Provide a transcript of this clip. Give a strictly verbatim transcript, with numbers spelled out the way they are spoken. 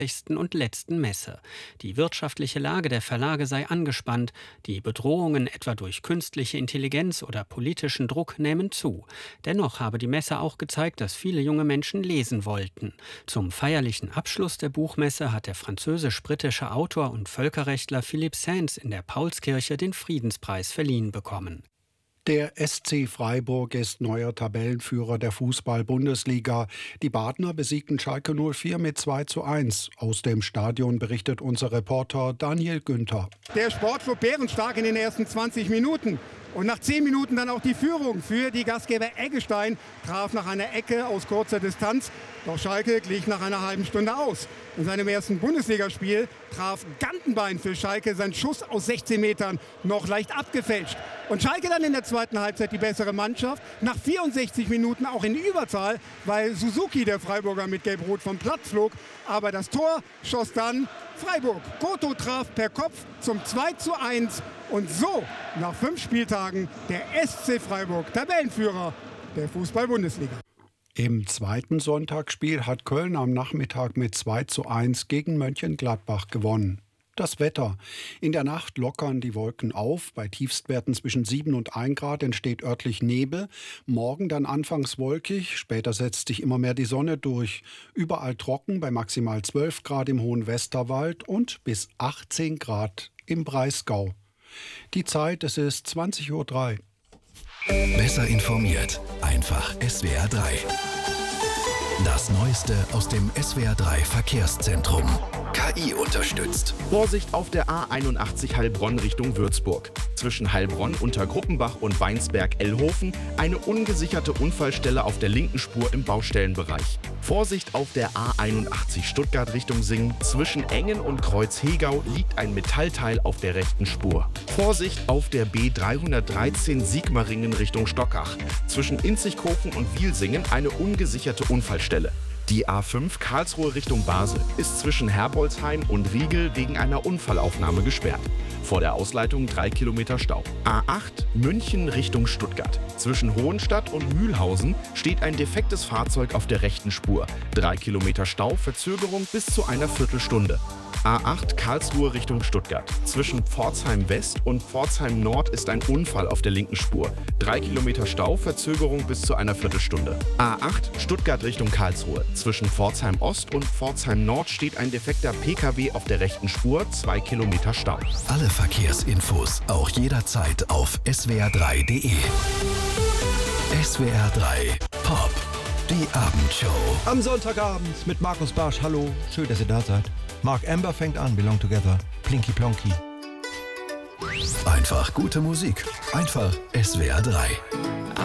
und letzten Messe. Die wirtschaftliche Lage der Verlage sei angespannt, die Bedrohungen etwa durch künstliche Intelligenz oder politischen Druck nehmen zu. Dennoch habe die Messe auch gezeigt, dass viele junge Menschen lesen wollten. Zum feierlichen Abschluss der Buchmesse hat der französisch-britische Autor und Völkerrechtler Philippe Sands in der Paulskirche den Friedenspreis verliehen bekommen. Der S C Freiburg ist neuer Tabellenführer der Fußball-Bundesliga. Die Badner besiegten Schalke null vier mit zwei zu eins. Aus dem Stadion berichtet unser Reporter Daniel Günther. Der Sportclub bärenstark in den ersten zwanzig Minuten. Und nach zehn Minuten dann auch die Führung für die Gastgeber Eggestein. Traf nach einer Ecke aus kurzer Distanz. Doch Schalke glich nach einer halben Stunde aus. In seinem ersten Bundesligaspiel traf Gantenbein für Schalke sein Schuss aus sechzehn Metern noch leicht abgefälscht. Und Schalke dann in der zweiten Halbzeit die bessere Mannschaft. Nach vierundsechzig Minuten auch in Überzahl, weil Suzuki, der Freiburger, mit Gelb-Rot vom Platz flog. Aber das Tor schoss dann Freiburg. Goto traf per Kopf zum zwei zu eins. Und so, nach fünf Spieltagen, der S C Freiburg, Tabellenführer der Fußball-Bundesliga. Im zweiten Sonntagsspiel hat Köln am Nachmittag mit zwei zu eins gegen Mönchengladbach gewonnen. Das Wetter. In der Nacht lockern die Wolken auf. Bei Tiefstwerten zwischen sieben und ein Grad entsteht örtlich Nebel. Morgen dann anfangs wolkig, später setzt sich immer mehr die Sonne durch. Überall trocken bei maximal zwölf Grad im hohen Westerwald und bis achtzehn Grad im Breisgau. Die Zeit, es ist zwanzig Uhr drei. Besser informiert, einfach S W R drei. Das Neueste aus dem S W R drei Verkehrszentrum. K I unterstützt. Vorsicht auf der A einundachtzig Heilbronn Richtung Würzburg. Zwischen Heilbronn, Untergruppenbach und Weinsberg-Ellhofen eine ungesicherte Unfallstelle auf der linken Spur im Baustellenbereich. Vorsicht auf der A einundachtzig Stuttgart Richtung Singen. Zwischen Engen und Kreuz Hegau liegt ein Metallteil auf der rechten Spur. Vorsicht auf der B dreihundertdreizehn Sigmaringen Richtung Stockach. Zwischen Inzigkofen und Wielsingen eine ungesicherte Unfallstelle. Die A fünf Karlsruhe Richtung Basel ist zwischen Herbolzheim und Riegel wegen einer Unfallaufnahme gesperrt. Vor der Ausleitung drei Kilometer Stau. A acht München Richtung Stuttgart. Zwischen Hohenstadt und Mühlhausen steht ein defektes Fahrzeug auf der rechten Spur. Drei Kilometer Stau, Verzögerung bis zu einer Viertelstunde. A acht Karlsruhe Richtung Stuttgart. Zwischen Pforzheim West und Pforzheim Nord ist ein Unfall auf der linken Spur. Drei Kilometer Stau, Verzögerung bis zu einer Viertelstunde. A acht Stuttgart Richtung Karlsruhe. Zwischen Pforzheim Ost und Pforzheim Nord steht ein defekter P K W auf der rechten Spur. Zwei Kilometer Stau. Alle Verkehrsinfos auch jederzeit auf S W R drei punkt de. S W R drei Pop. Die Abendshow. Am Sonntagabend mit Markus Barsch. Hallo, schön, dass ihr da seid. Mark Amber fängt an, Belong Together, Plinky Plonky. Einfach gute Musik. Einfach S W R drei.